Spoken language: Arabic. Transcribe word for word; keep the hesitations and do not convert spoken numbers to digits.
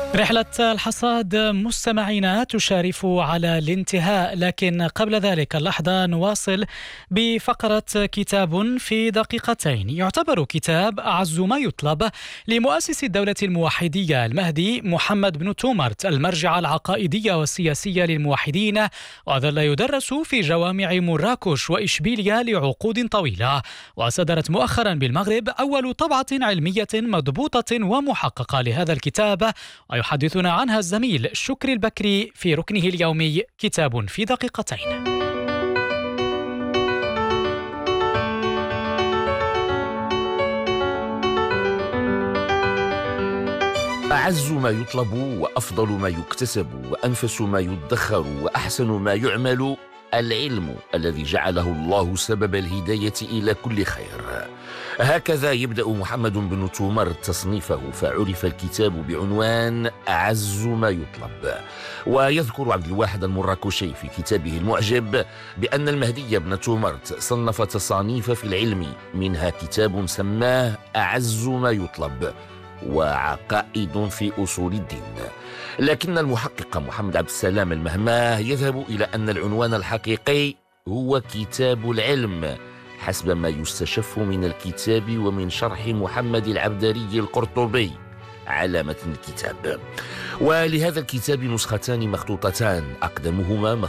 رحلة الحصاد مستمعينا تشارف على الانتهاء، لكن قبل ذلك اللحظة نواصل بفقرة كتاب في دقيقتين. يعتبر كتاب أعز ما يطلب لمؤسس الدولة الموحدية المهدي محمد بن تومرت المرجع العقائدي والسياسي للموحدين، وظل يدرس في جوامع مراكش وإشبيلية لعقود طويلة، وصدرت مؤخرا بالمغرب أول طبعة علمية مضبوطة ومحققة لهذا الكتاب، ويحدثنا عنها الزميل شكري البكري في ركنه اليومي كتاب في دقيقتين. أعز ما يطلب وأفضل ما يكتسب وأنفس ما يدخر وأحسن ما يعمل العلم الذي جعله الله سبب الهداية إلى كل خير. هكذا يبدأ محمد بن تومرت تصنيفه، فعرف الكتاب بعنوان أعز ما يطلب. ويذكر عبد الواحد المراكشي في كتابه المعجب بأن المهدي بن تومرت صنف تصانيف في العلم، منها كتاب سماه أعز ما يطلب وعقائد في أصول الدين. لكن المحقق محمد عبد السلام المهماه يذهب إلى أن العنوان الحقيقي هو كتاب العلم حسب ما يستشف من الكتاب ومن شرح محمد العبدري القرطبي على متن الكتاب. ولهذا الكتاب نسختان مخطوطتان، أقدمهما